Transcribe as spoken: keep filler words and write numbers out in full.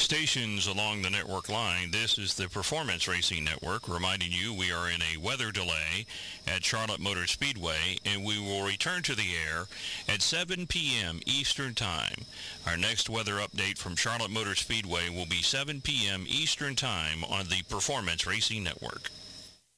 Stations along the network line, this is the Performance Racing Network, reminding you we are in a weather delay at Charlotte Motor Speedway, and we will return to the air at seven p.m. Eastern Time. Our next weather update from Charlotte Motor Speedway will be seven p.m. Eastern Time on the Performance Racing Network.